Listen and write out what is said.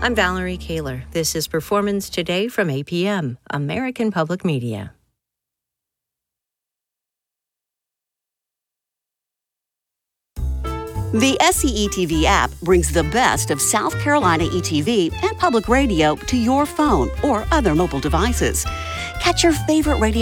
I'm Valerie Kaler. This is Performance Today from APM, American Public Media. The SCE-TV app brings the best of South Carolina ETV and public radio to your phone or other mobile devices. Catch your favorite radio